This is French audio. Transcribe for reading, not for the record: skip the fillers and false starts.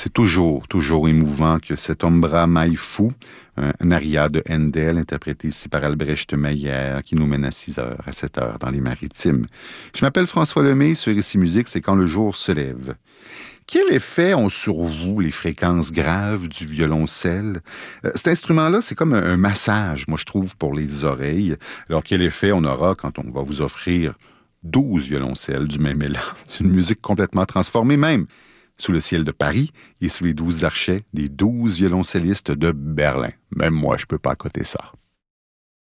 C'est toujours émouvant que cet Ombra mai fu, un aria de Handel, interprété ici par Albrecht Meyer, qui nous mène à 6h, à 7h dans les Maritimes. Je m'appelle François Lemay, sur Ici Musique, c'est quand le jour se lève. Quel effet ont sur vous les fréquences graves du violoncelle? Cet instrument-là, c'est comme un massage, moi je trouve, pour les oreilles. Alors quel effet on aura quand on va vous offrir 12 violoncelles du même élan, une musique complètement transformée même, sous le ciel de Paris et sous les 12 archets des 12 violoncellistes de Berlin. Même moi, je peux pas accoter ça.